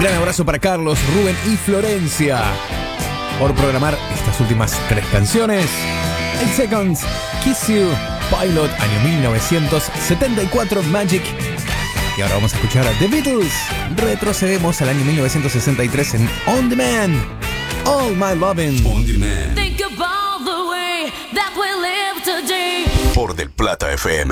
gran abrazo para Carlos, Rubén y Florencia por programar estas últimas 3 canciones. 8 Seconds, Kiss You, Pilot, año 1974, Magic. Y ahora vamos a escuchar a The Beatles. Retrocedemos al año 1963 en On Demand, All My Lovin'. On Demand. Think about the way that we live today. Por Del Plata FM.